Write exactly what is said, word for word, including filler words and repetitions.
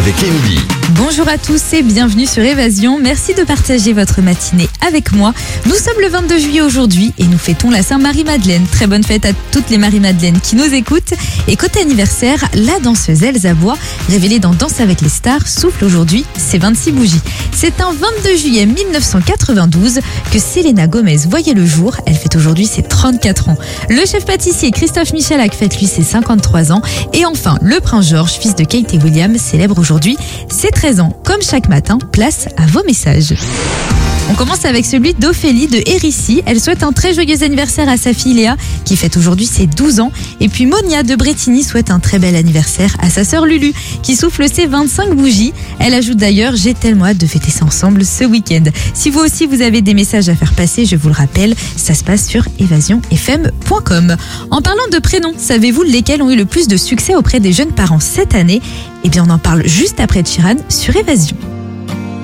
Avec Émilie. Bonjour à tous et bienvenue sur Évasion. Merci de partager votre matinée avec moi. Nous sommes le vingt-deux juillet aujourd'hui et nous fêtons la Saint-Marie-Madeleine. Très bonne fête à toutes les Marie-Madeleine qui nous écoutent. Et côté anniversaire, la danseuse Elsa Bois, révélée dans Danse avec les stars, souffle aujourd'hui ses vingt-six bougies. C'est un vingt-deux juillet mille neuf cent quatre-vingt-douze que Selena Gomez voyait le jour. Elle fête aujourd'hui ses trente-quatre ans. Le chef pâtissier Christophe Michalak fête lui ses cinquante-trois ans. Et enfin, le prince George, fils de Kate et William, célèbre aujourd'hui ses treize ans. Comme chaque matin, place à vos messages. On commence avec celui d'Ophélie de Hérissi. Elle souhaite un très joyeux anniversaire à sa fille Léa, qui fête aujourd'hui ses douze ans. Et puis Monia de Bretigny souhaite un très bel anniversaire à sa sœur Lulu, qui souffle ses vingt-cinq bougies. Elle ajoute d'ailleurs: j'ai tellement hâte de fêter ça ensemble ce week-end. Si vous aussi vous avez des messages à faire passer, je vous le rappelle, ça se passe sur évasion f m point com. En parlant de prénoms, savez-vous lesquels ont eu le plus de succès auprès des jeunes parents cette année? Eh bien, on en parle juste après Chiran sur Évasion.